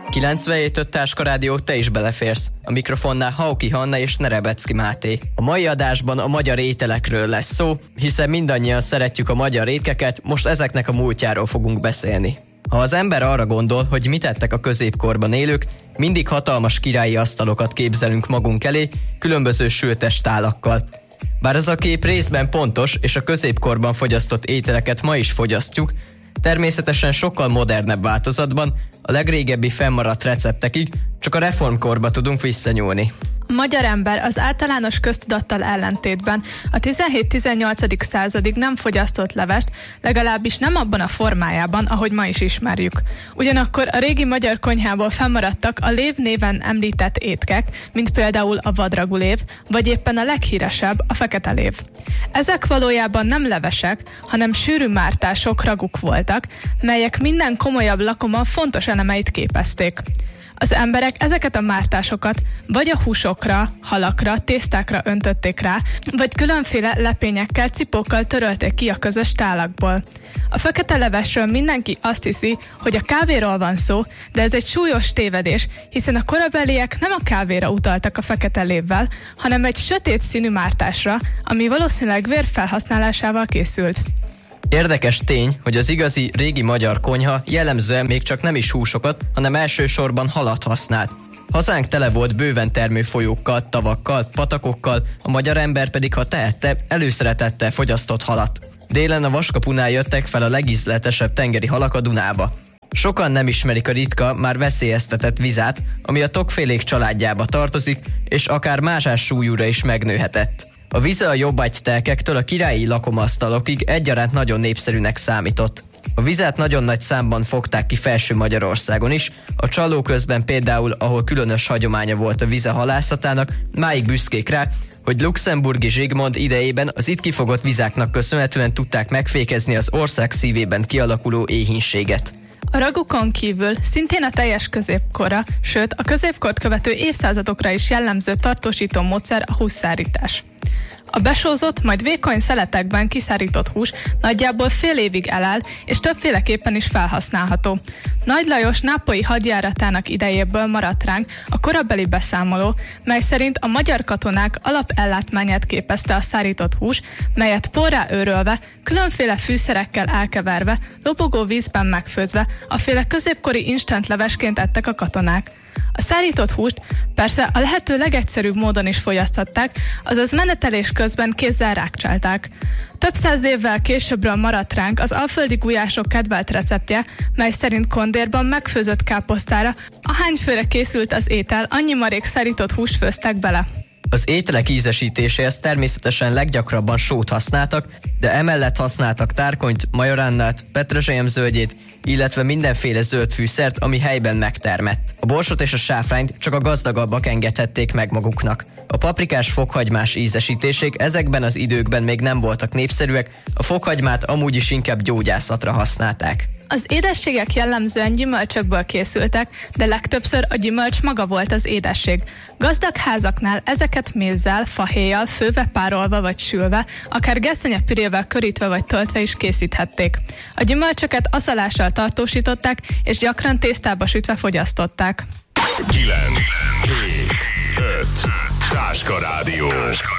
97.5 Táska Rádió, te is beleférsz. A mikrofonnál Hauki Hanna és Nerebecki Máté. A mai adásban a magyar ételekről lesz szó, hiszen mindannyian szeretjük a magyar étkeket, most ezeknek a múltjáról fogunk beszélni. Ha az ember arra gondol, hogy mit ettek a középkorban élők, mindig hatalmas királyi asztalokat képzelünk magunk elé, különböző sültes tálakkal. Bár ez a kép részben pontos, és a középkorban fogyasztott ételeket ma is fogyasztjuk, természetesen sokkal modernebb változatban, a legrégebbi fennmaradt receptekig csak a reformkorba tudunk visszanyúlni. A magyar ember az általános köztudattal ellentétben a 17-18. századig nem fogyasztott levest, legalábbis nem abban a formájában, ahogy ma is ismerjük. Ugyanakkor a régi magyar konyhából fennmaradtak a lév néven említett étkek, mint például a vadragulév, vagy éppen a leghíresebb, a fekete lév. Ezek valójában nem levesek, hanem sűrű mártások, raguk voltak, melyek minden komolyabb lakoma fontos elemeit képezték. Az emberek ezeket a mártásokat vagy a húsokra, halakra, tésztákra öntötték rá, vagy különféle lepényekkel, cipókkal törölték ki a közös tálakból. A fekete levesről mindenki azt hiszi, hogy a kávéról van szó, de ez egy súlyos tévedés, hiszen a korabeliek nem a kávéra utaltak a fekete lévvel, hanem egy sötét színű mártásra, ami valószínűleg vér felhasználásával készült. Érdekes tény, hogy az igazi régi magyar konyha jellemzően még csak nem is húsokat, hanem elsősorban halat használt. Hazánk tele volt bőven termő folyókkal, tavakkal, patakokkal, a magyar ember pedig, ha tehette, előszeretettel fogyasztott halat. Délen a Vaskapunál jöttek fel a legízletesebb tengeri halak a Dunába. Sokan nem ismerik a ritka, már veszélyeztetett vizát, ami a tokfélék családjába tartozik, és akár másás súlyúra is megnőhetett. A vize a jobbágytelkektől a királyi lakomasztalokig egyaránt nagyon népszerűnek számított. A vizet nagyon nagy számban fogták ki Felső Magyarországon is, a Csalló közben például, ahol különös hagyománya volt a vize halászatának, máig büszkék rá, hogy luxemburgi Zsigmond idejében az itt kifogott vizáknak köszönhetően tudták megfékezni az ország szívében kialakuló éhínséget. A ragukon kívül szintén a teljes középkorra, sőt a középkort követő évszázadokra is jellemző tartósító módszer a hússzárítás. A besózott, majd vékony szeletekben kiszárított hús nagyjából fél évig eláll, és többféleképpen is felhasználható. Nagy Lajos nápolyi hadjáratának idejéből maradt ránk a korabeli beszámoló, mely szerint a magyar katonák alapellátmányát képezte a szárított hús, melyet porrá őrölve, különféle fűszerekkel elkeverve, lobogó vízben megfőzve, aféle középkori instantlevesként ettek a katonák. A szárított húst persze a lehető legegyszerűbb módon is fogyaszthatták, azaz menetelés közben kézzel rákcsálták. Több száz évvel későbbről maradt ránk az alföldi gulyások kedvelt receptje, mely szerint kondérban megfőzött káposztára, ahány főre készült az étel, annyi marék szárított húst főztek bele. Az ételek ízesítéséhez természetesen leggyakrabban sót használtak, de emellett használtak tárkonyt, majoránnát, petrezselyemzöldjét, illetve mindenféle zöld fűszert, ami helyben megtermett. A borsot és a sáfrányt csak a gazdagabbak engedhették meg maguknak. A paprikás fokhagymás ízesítések ezekben az időkben még nem voltak népszerűek, a fokhagymát amúgy is inkább gyógyászatra használták. Az édességek jellemzően gyümölcsökből készültek, de legtöbbször a gyümölcs maga volt az édesség. Gazdag házaknál ezeket mézzel, fahéjjal, főve, párolva vagy sülve, akár gesztenyepürével körítve vagy töltve is készíthették. A gyümölcsöket aszalással tartósították, és gyakran tésztába sütve fogyasztották. 9, 7, 5, Táska Rádió.